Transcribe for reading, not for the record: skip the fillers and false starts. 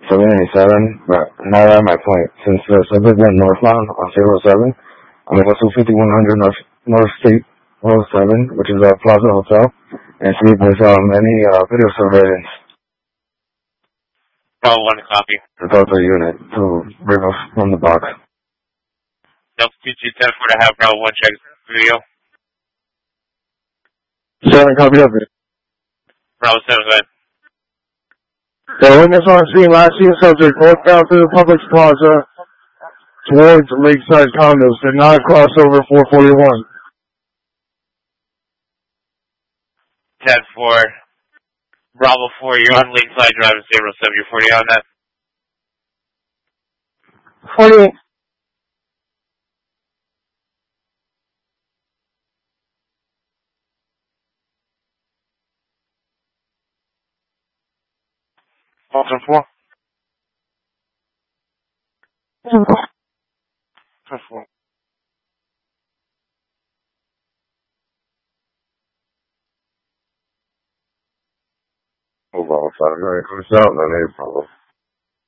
787, but now at my point, since the subject went northbound on 07, I'm gonna go to 5100 North State 107, which is a Plaza Hotel, and see if there's any video surveillance. Bravo 1 copy. Delta unit to bring us from the box. Delta 2210 for to have Bravo 1 check video. 7, copy of it. Bravo 7, go ahead. The witness on scene, last seen subject northbound through the Publix Plaza towards Lakeside Condos, did not cross over 441. 10 for Bravo 4, you're on Lakeside Drive 07, you're 40 on that. 48. Option 4. 4. Hold on, sorry, comes out, no problem.